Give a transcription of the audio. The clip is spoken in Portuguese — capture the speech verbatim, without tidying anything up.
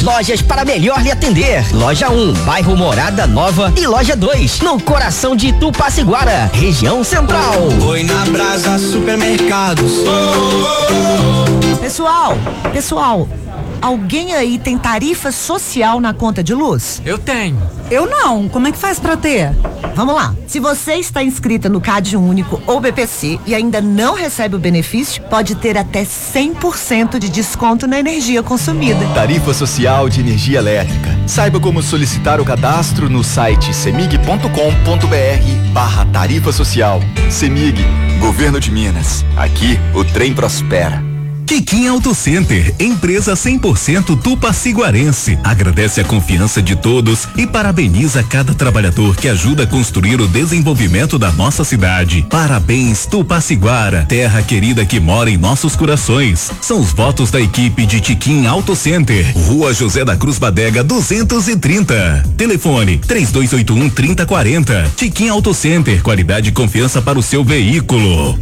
lojas para melhor lhe atender. Loja um, bairro Morada Nova, e loja dois, no coração de Tupaciguara, região central. Oi na Brasa Supermercados. Pessoal, pessoal, alguém aí tem tarifa social na conta de luz? Eu tenho. Eu não. Como é que faz pra ter? Vamos lá. Se você está inscrita no Cade Único ou B P C e ainda não recebe o benefício, pode ter até cem por cento de desconto na energia consumida. Tarifa social de energia elétrica. Saiba como solicitar o cadastro no site semig ponto com ponto br barra tarifa social. Semig, Governo de Minas. Aqui o trem prospera. Tiquim Auto Center, empresa cem por cento tupaciguarense. Agradece a confiança de todos e parabeniza cada trabalhador que ajuda a construir o desenvolvimento da nossa cidade. Parabéns, Tupaciguara, terra querida que mora em nossos corações. São os votos da equipe de Tiquim Auto Center, Rua José da Cruz Badega duzentos e trinta. Telefone três dois oito um, trinta quarenta. Tiquim Auto Center, qualidade e confiança para o seu veículo.